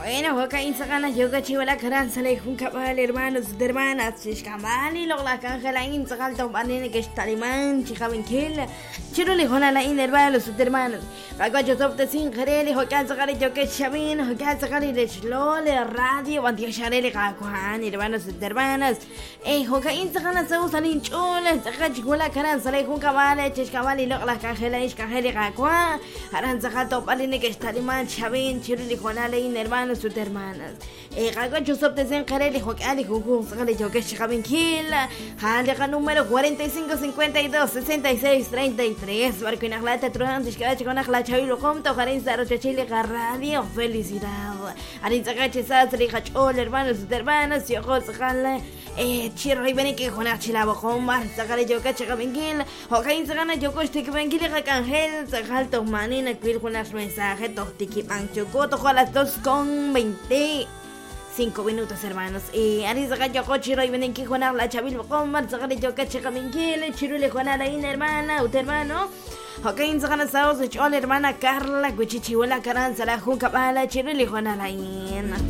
Bueno, acá insagana yoga chivala caranza le jun cabal hermanos de hermanas chishkamali lo la cangela insagal to banene que estaliman chijaben kill chiro le jona la hermanos de hermanas acá yo topte sin querer ho can sacar yo que chavin ho can sacar de slole radio bandia sharele cacuan hermanos de hermanas ho ca insagana se usan inchola saca chivala caranza le jun cabal chishkamali lo la cangela iskajele cacua aranza to banene que estaliman chavin chiro le jona la hermanos sus hermanas gaga sopte zen carele jokali jugu sagale yo que chaben kila hale número 45 52 66 33 barco en la tetruan discache con la chavilo comto jaren zaro chile radio felicidad arin sagache sasri hachol hermanos sus hermanas yo josjale chiro y bene que jona chilabo combar sagale yo que chaben kila hokain sagana yo coste que ven kila cangel sagalto manina quil con las mensajes tiki pancho coto a las 2:25 minutos, hermanos. Ari saca yo cochiro y ven que jugar la chabil combar saca yo que checa minquile chiro le jugar la hermana usted hermano ok saca saos de chol hermana Carla cuchichihuela caranza la junca bala chiro le jugar la